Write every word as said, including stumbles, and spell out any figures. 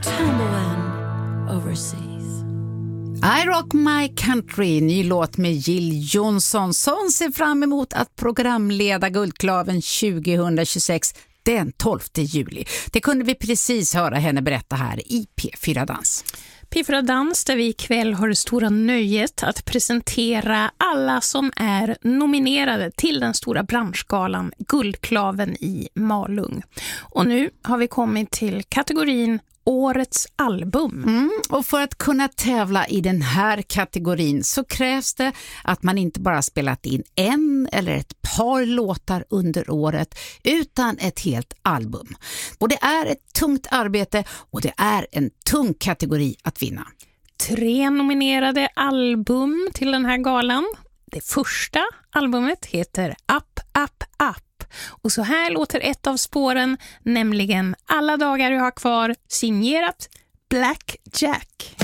Cumberland Overseas. I Rock My Country, ny låt med Jill Johnson som ser fram emot att programleda Guldklaven tjugohundratjugosex den tolfte juli. Det kunde vi precis höra henne berätta här i P fyra Dans. P fyra Dans, där vi ikväll har det stora nöjet att presentera alla som är nominerade till den stora branschgalan Guldklaven i Malung. Och nu har vi kommit till kategorin Årets album. Mm, och för att kunna tävla i den här kategorin så krävs det att man inte bara spelat in en eller ett par låtar under året utan ett helt album. Och det är ett tungt arbete och det är en tung kategori att vinna. Tre nominerade album till den här galan. Det första albumet heter Up, Up, Up. Och så här låter ett av spåren, nämligen Alla dagar jag har kvar, signerat Black Jack.